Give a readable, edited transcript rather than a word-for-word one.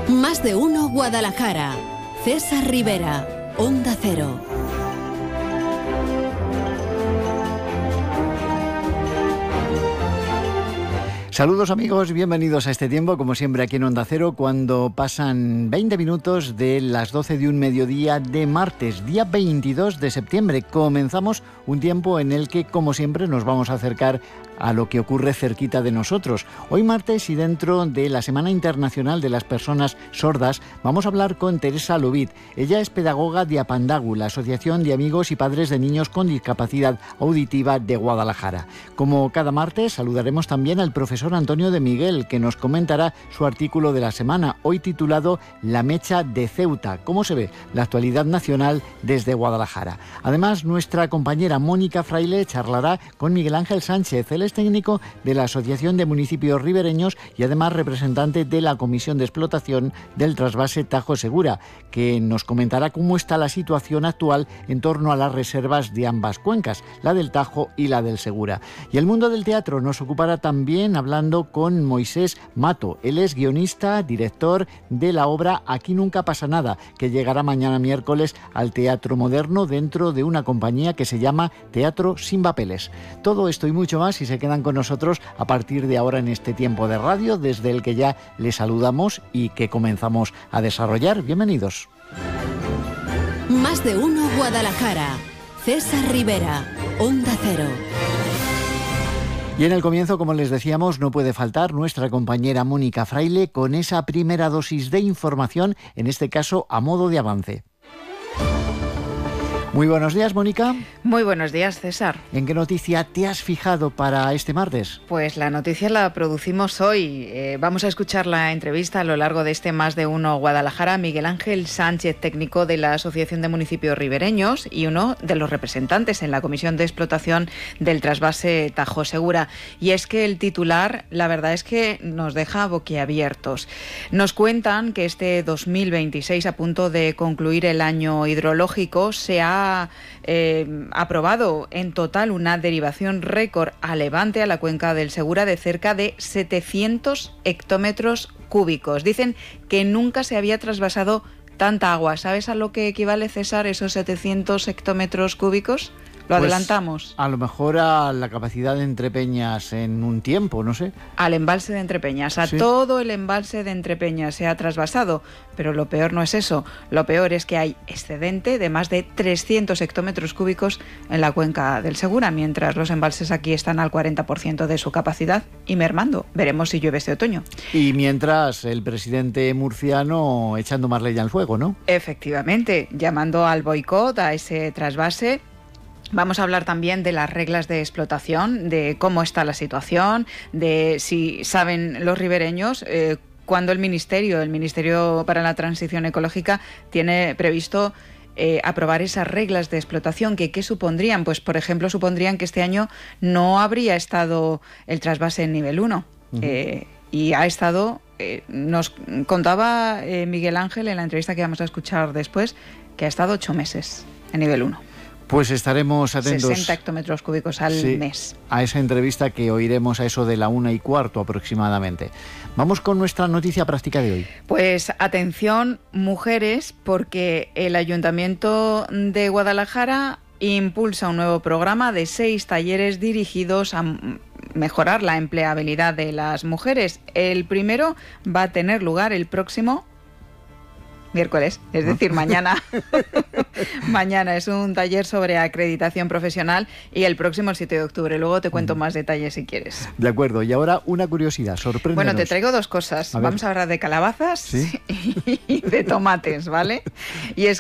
Más de uno Guadalajara. César Rivera, Onda Cero. Saludos amigos, bienvenidos a este tiempo, como siempre aquí en Onda Cero, cuando pasan 20 minutos de las 12 de un mediodía de martes, día 22 de septiembre. Comenzamos un tiempo en el que, como siempre, nos vamos a acercar a lo que ocurre cerquita de nosotros. Hoy martes y dentro de la Semana Internacional de las Personas Sordas, vamos a hablar con Teresa Lubit. Ella es pedagoga de Apandagu, la Asociación de Amigos y Padres de Niños con Discapacidad Auditiva de Guadalajara. Como cada martes, saludaremos también al profesor Antonio de Miguel, que nos comentará su artículo de la semana, hoy titulado La mecha de Ceuta, cómo se ve la actualidad nacional desde Guadalajara. Además, nuestra compañera Mónica Fraile charlará con Miguel Ángel Sánchez. Él es técnico de la Asociación de Municipios Ribereños y además representante de la Comisión de Explotación del Trasvase Tajo Segura, que nos comentará cómo está la situación actual en torno a las reservas de ambas cuencas, la del Tajo y la del Segura. Y el mundo del teatro nos ocupará también hablando con Moisés Mato. Él es guionista, director de la obra Aquí nunca pasa nada, que llegará mañana miércoles al Teatro Moderno dentro de una compañía que se llama Teatro Sin Papeles. Todo esto y mucho más si se quedan con nosotros a partir de ahora en este tiempo de radio, desde el que ya les saludamos y que comenzamos a desarrollar. Bienvenidos. Más de uno Guadalajara. César Rivera, Onda Cero. Y en el comienzo, como les decíamos, no puede faltar nuestra compañera Mónica Fraile con esa primera dosis de información, en este caso a modo de avance. Muy buenos días, Mónica. Muy buenos días, César. ¿En qué noticia te has fijado para este martes? Pues la noticia la producimos hoy. Vamos a escuchar la entrevista a lo largo de este Más de uno Guadalajara a Miguel Ángel Sánchez, técnico de la Asociación de Municipios Ribereños y uno de los representantes en la Comisión de Explotación del Trasvase Tajo Segura. Y es que el titular, la verdad es que nos deja boquiabiertos. Nos cuentan que este 2026, a punto de concluir el año hidrológico, se ha aprobado en total una derivación récord a Levante, a la cuenca del Segura, de cerca de 700 hectómetros cúbicos. Dicen que nunca se había trasvasado tanta agua. ¿Sabes a lo que equivale, César, esos 700 hectómetros cúbicos? Lo adelantamos. A lo mejor a la capacidad de Entrepeñas en un tiempo, no sé. Al embalse de Entrepeñas, sí. Todo el embalse de Entrepeñas se ha trasvasado, pero lo peor no es eso. Lo peor es que hay excedente de más de 300 hectómetros cúbicos en la cuenca del Segura, mientras los embalses aquí están al 40% de su capacidad y mermando. Veremos si llueve este otoño. Y mientras el presidente murciano echando más leña al fuego, ¿no? Efectivamente, llamando al boicot a ese trasvase. Vamos a hablar también de las reglas de explotación, de cómo está la situación, de si saben los ribereños cuándo el Ministerio para la Transición Ecológica tiene previsto aprobar esas reglas de explotación. ¿Qué supondrían? Pues, por ejemplo, supondrían que este año no habría estado el trasvase en nivel 1. Y ha estado, nos contaba Miguel Ángel en la entrevista que vamos a escuchar después, que ha estado 8 meses en nivel 1. Pues estaremos atentos 60 hectómetros cúbicos al mes. A esa entrevista que oiremos a eso de la 1:15 aproximadamente. Vamos con nuestra noticia práctica de hoy. Pues atención, mujeres, porque el Ayuntamiento de Guadalajara impulsa un nuevo programa de 6 talleres dirigidos a mejorar la empleabilidad de las mujeres. El primero va a tener lugar el próximo miércoles, es decir, mañana. Mañana es un taller sobre acreditación profesional y el próximo, el 7 de octubre. Luego te cuento más detalles si quieres. De acuerdo. Y ahora una curiosidad, sorpréndenos. Bueno, te traigo 2 cosas. Vamos a hablar de calabazas, ¿sí? Y de tomates, ¿vale? Y es